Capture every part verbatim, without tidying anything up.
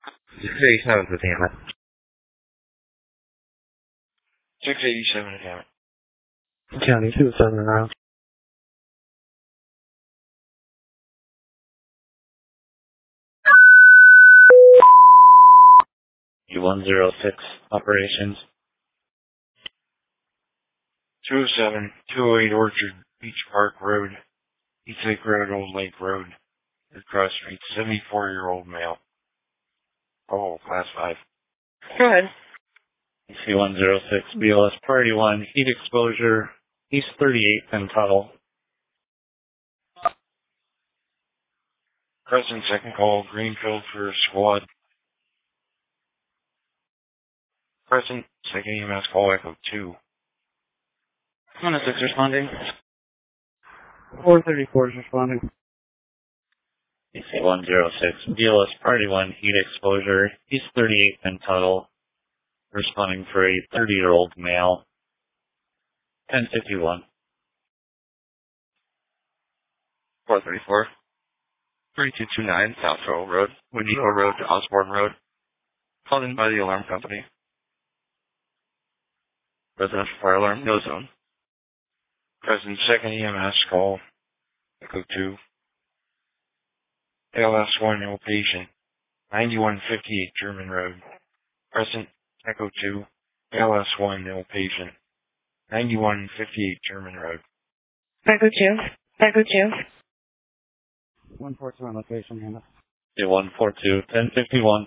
six eighty-seven to Tammet. six eighty-seven to Tammet. County two seven around. one zero six operations. two oh seven, two oh eight Orchard, Beach Park Road, East Lake Road, Old Lake Road, Red Cross Street, seventy-four-year-old male. Oh, class five. Go ahead. C one zero six, B L S Priority one, heat exposure, East thirty-eighth and Tuttle. Present, second call, Greenfield for squad. Present, second E M S call, Echo two. one oh six responding. four thirty-four is responding. C one zero six, B L S Priority one, heat exposure, East thirty-eighth and Tuttle. Responding for a thirty-year-old male. ten fifty-one. four thirty-four. thirty-two twenty-nine, South Royal Road, Windy Hill Road to Osborne Road. Called in by the alarm company. Residential fire alarm, no zone. Present, second E M S call, Echo two. A L S one, ill patient, ninety-one fifty-eight German Road. Present, Echo two. A L S one, ill patient, ninety-one fifty-eight German Road. Echo two. Echo two. one four two on location, Hannah. Yeah, one four two, ten fifty-one.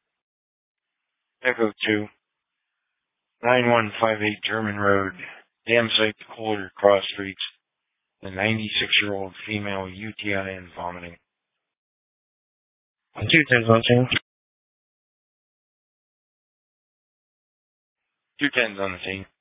Echo two. nine one five eight German Road. Dam site to Colder Cross Streets. The ninety-six-year-old female U T I and vomiting. two tens on scene. Two tens on the scene.